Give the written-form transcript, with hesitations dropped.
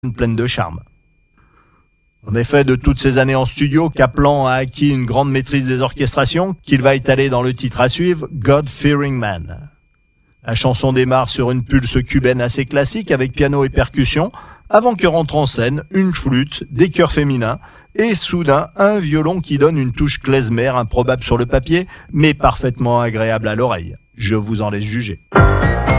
pleine de charme. En effet, de toutes ces années en studio, Kaplan a acquis une grande maîtrise des orchestrations qu'il va étaler dans le titre à suivre, God-Fearing Man. La chanson démarre sur une pulse cubaine assez classique avec piano et percussion, avant que rentre en scène une flûte, des chœurs féminins et soudain un violon qui donne une touche klezmer improbable sur le papier, mais parfaitement agréable à l'oreille. Je vous en laisse juger.